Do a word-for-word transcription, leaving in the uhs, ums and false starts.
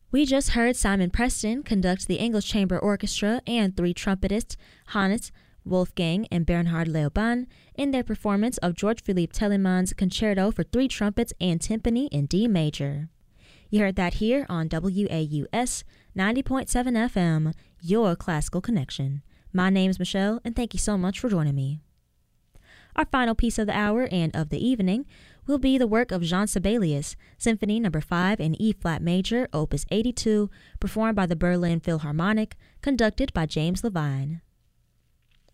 We just heard Simon Preston conduct the English Chamber Orchestra and three trumpetists, Hannes, Wolfgang, and Bernhard Leoban, in their performance of George Philippe Telemann's Concerto for Three Trumpets and Timpani in D major. You heard that here on W A U S ninety point seven F M, your classical connection. My name's Michelle, and thank you so much for joining me. Our final piece of the hour and of the evening will be the work of Jean Sibelius, Symphony Number five in E-flat major, Opus eighty-two, performed by the Berlin Philharmonic, conducted by James Levine.